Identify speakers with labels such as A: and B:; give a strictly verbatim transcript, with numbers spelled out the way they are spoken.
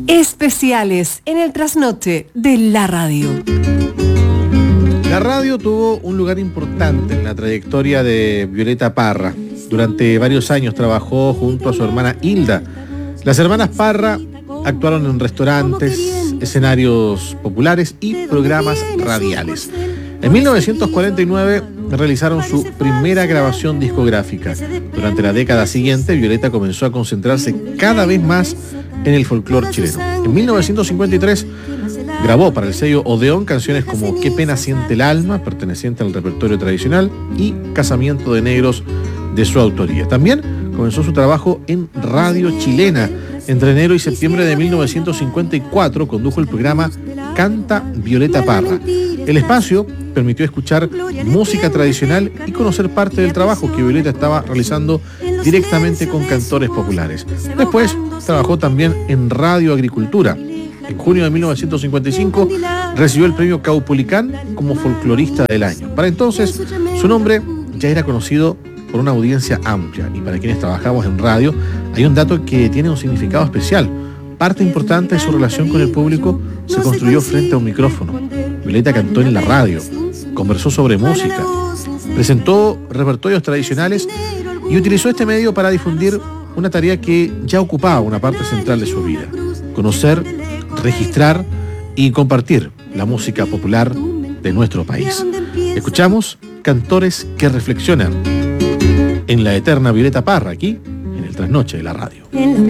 A: Especiales en el trasnoche de la radio.
B: La radio tuvo un lugar importante en la trayectoria de Violeta Parra. Durante varios años trabajó junto a su hermana Hilda. Las hermanas Parra actuaron en restaurantes, escenarios populares y programas radiales. En mil novecientos cuarenta y nueve realizaron su primera grabación discográfica. Durante la década siguiente, Violeta comenzó a concentrarse cada vez más en el folclore chileno. En mil novecientos cincuenta y tres grabó para el sello Odeón canciones como Qué pena siente el alma, perteneciente al repertorio tradicional, y Casamiento de Negros, de su autoría. También comenzó su trabajo en radio chilena. Entre enero y septiembre de mil novecientos cincuenta y cuatro condujo el programa Canta Violeta Parra. El espacio permitió escuchar música tradicional y conocer parte del trabajo que Violeta estaba realizando directamente con cantores populares. Después trabajó también en Radio Agricultura. En junio de mil novecientos cincuenta y cinco recibió el premio Caupolicán como folclorista del año. Para entonces, su nombre ya era conocido por una audiencia amplia, y para quienes trabajamos en radio hay un dato que tiene un significado especial. Parte importante de su relación con el público se construyó frente a un micrófono. Violeta cantó en la radio, conversó sobre música, presentó repertorios tradicionales y utilizó este medio para difundir una tarea que ya ocupaba una parte central de su vida: conocer, registrar y compartir la música popular de nuestro país. Escuchamos Cantores que reflexionan en la eterna Violeta Parra, aquí en el Trasnoche de la Radio.